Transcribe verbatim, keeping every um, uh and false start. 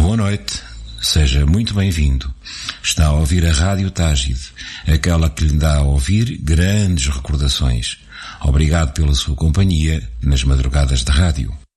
Boa noite, seja muito bem-vindo. Está a ouvir a Rádio Tágide, aquela que lhe dá a ouvir grandes recordações. Obrigado pela sua companhia nas madrugadas de rádio.